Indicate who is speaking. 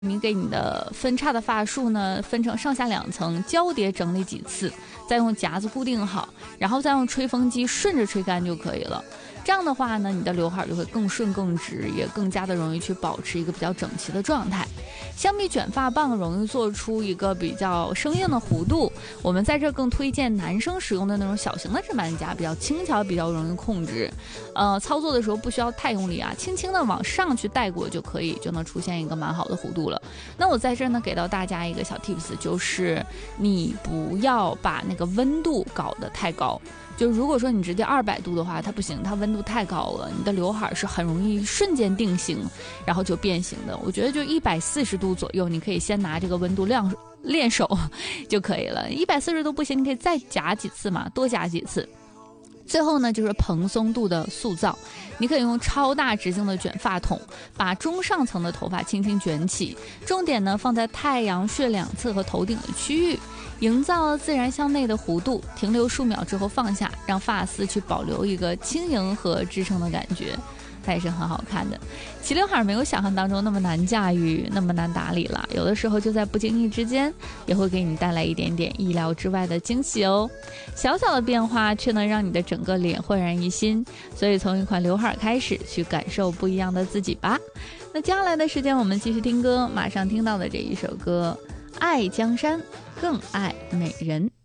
Speaker 1: 你给你的分叉的发束呢分成上下2层，交叠整理几次，再用夹子固定好，然后再用吹风机顺着吹干就可以了。这样的话呢，你的刘海就会更顺更直，也更加的容易去保持一个比较整齐的状态。相比卷发棒容易做出一个比较生硬的弧度，我们在这更推荐男生使用的那种小型的直板夹，比较轻巧，比较容易控制。操作的时候不需要太用力啊，轻轻的往上去带过就可以，就能出现一个蛮好的弧度了。那我在这呢给到大家一个小 tips， 就是你不要把那个温度搞得太高。就如果说你直接200度的话，它不行，它温度太高了，你的刘海是很容易瞬间定型，然后就变形的。我觉得就140度左右，你可以先拿这个温度练手就可以了。140度不行，你可以再夹几次嘛，多夹几次。最后呢，就是蓬松度的塑造，你可以用超大直径的卷发筒，把中上层的头发轻轻卷起，重点呢放在太阳穴2侧和头顶的区域，营造自然向内的弧度，停留数秒之后放下，让发丝去保留一个轻盈和支撑的感觉。它也是很好看的。齐刘海没有想象当中那么难驾驭，那么难打理了，有的时候就在不经意之间也会给你带来一点点意料之外的惊喜哦。小小的变化却能让你的整个脸焕然一新，所以从一款刘海开始，去感受不一样的自己吧。那接下来的时间我们继续听歌，马上听到的这一首歌《爱江山更爱美人》。